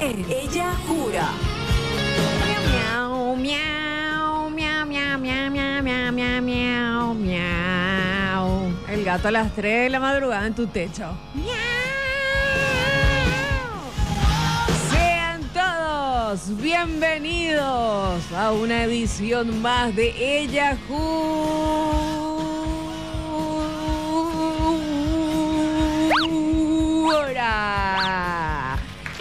Ella jura. Miau, miau, miau, miau, miau, miau, miau, miau, miau, miau. El gato a las 3 de la madrugada en tu techo. Miau. Sean todos bienvenidos a una edición más de Ella Jura.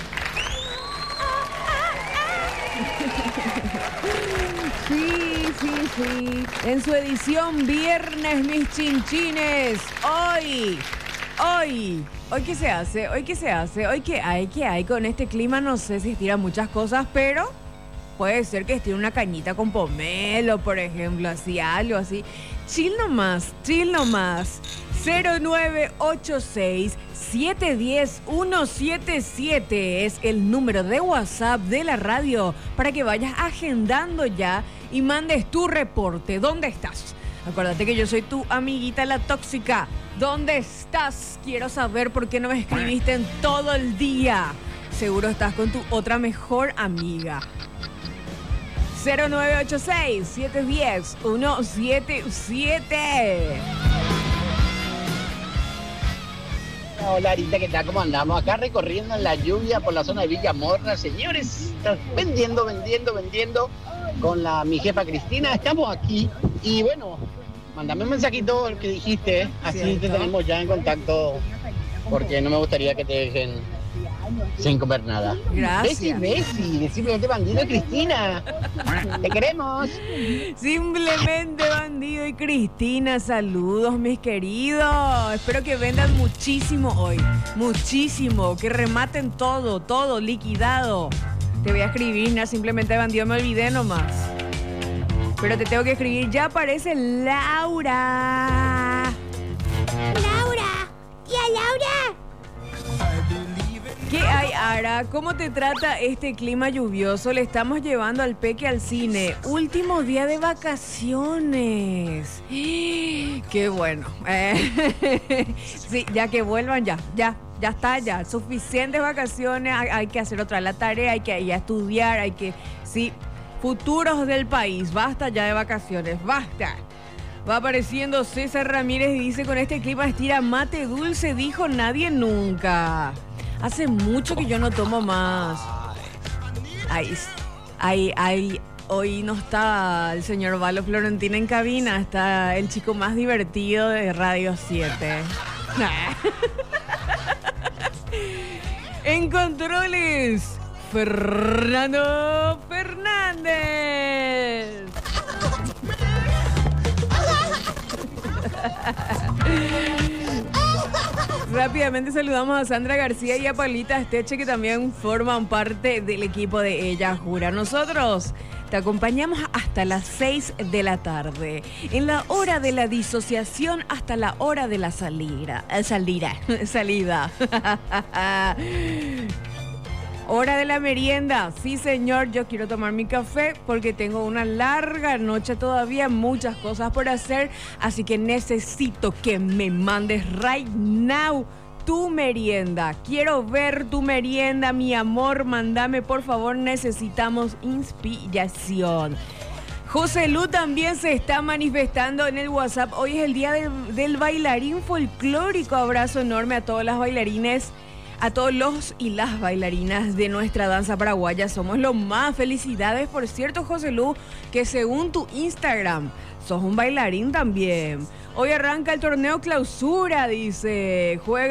Sí. En su edición viernes, mis chinchines. Hoy, ¿qué se hace? Hoy qué hay con este clima, no sé si estira muchas cosas, pero puede ser que estire una cañita con pomelo, por ejemplo, así, algo así. Chill nomás. 0986-710-177 es el número de WhatsApp de la radio para que vayas agendando ya y mandes tu reporte. ¿Dónde estás? Acuérdate que yo soy tu amiguita la tóxica. ¿Dónde estás? Quiero saber por qué no me escribiste en todo el día. Seguro estás con tu otra mejor amiga. 0986-710-177. Hola, Arita, ¿qué tal? ¿Cómo andamos? Acá recorriendo en la lluvia por la zona de Villa Morra. Señores, vendiendo con mi jefa Cristina. Estamos aquí y bueno, mándame un mensajito el que dijiste, así ¿cierto? te tenemos ya en contacto, porque no me gustaría que te dejen sin comer nada. Gracias. Bessie, simplemente bandido Cristina. Te queremos. Simplemente Bandido y Cristina, saludos mis queridos. Espero que vendan muchísimo hoy, muchísimo, que rematen todo liquidado. Te voy a escribir, ¿no? Simplemente Bandido, me olvidé nomás. Pero te tengo que escribir, ya aparece Laura. Tía Laura. ¿Qué hay, Ara? ¿Cómo te trata este clima lluvioso? Le estamos llevando al peque al cine. Último día de vacaciones. ¡Qué bueno! Sí, ya que vuelvan, ya está, ya. Suficientes vacaciones. Hay que hacer otra la tarea, hay que ir a estudiar, hay que... Sí, futuros del país. Basta ya de vacaciones, basta. Va apareciendo César Ramírez y dice, con este clima estira mate dulce, dijo nadie nunca. Hace mucho que yo no tomo más. Hoy no está el señor Valo Florentina en cabina, está el chico más divertido de Radio 7. En controles, Fernando Fernández. Rápidamente saludamos a Sandra García y a Paulita Esteche, que también forman parte del equipo de Ella Jura. Nosotros te acompañamos hasta las 6 de la tarde, en la hora de la disociación hasta la hora de la salida. Hora de la merienda. Sí, señor, yo quiero tomar mi café porque tengo una larga noche todavía, muchas cosas por hacer, así que necesito que me mandes right now tu merienda. Quiero ver tu merienda, mi amor, mándame, por favor, necesitamos inspiración. José Lu también se está manifestando en el WhatsApp. Hoy es el día del bailarín folclórico. Abrazo enorme a todas las bailarines, a todos los y las bailarinas de nuestra danza paraguaya. Somos lo más. Felicidades, por cierto, José Lu, que según tu Instagram sos un bailarín también. Hoy arranca el torneo clausura, dice. Juega